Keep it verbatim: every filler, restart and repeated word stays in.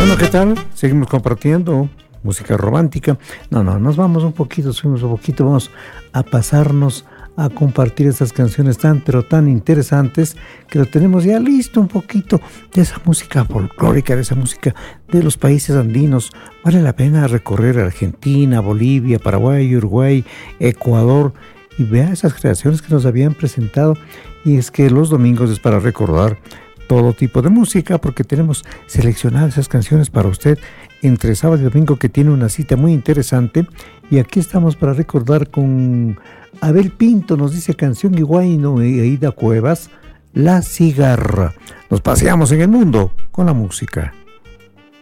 Bueno, ¿qué tal? Seguimos compartiendo música romántica. No, no, nos vamos un poquito, subimos un poquito, vamos a pasarnos a compartir estas canciones tan, pero tan interesantes que lo tenemos ya listo un poquito de esa música folclórica, de esa música de los países andinos. Vale la pena recorrer Argentina, Bolivia, Paraguay, Uruguay, Ecuador y vea esas creaciones que nos habían presentado. Y es que los domingos es para recordar todo tipo de música, porque tenemos seleccionadas esas canciones para usted entre sábado y domingo, que tiene una cita muy interesante. Y aquí estamos para recordar con Abel Pinto, nos dice Canción Iguaino y Aida Cuevas, La Cigarra. Nos paseamos en el mundo con la música.